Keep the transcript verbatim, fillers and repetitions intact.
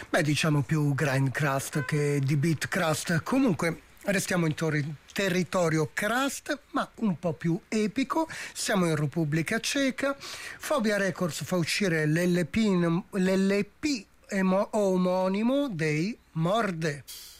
Beh, diciamo più grindcrust che di beatcrust. Comunque restiamo in tori- territorio crust, ma un po' più epico. Siamo in Repubblica Ceca. Phobia Records fa uscire l'L P, l'L P emo- omonimo dei Morde.